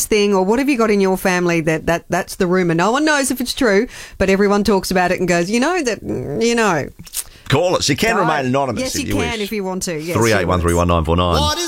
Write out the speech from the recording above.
this thing, or what have you got in your family that's the rumour? No one knows if it's true, but everyone talks about it and goes, Call us. You can remain anonymous. Yes, if you can wish. if you want to. Yes, 38131949.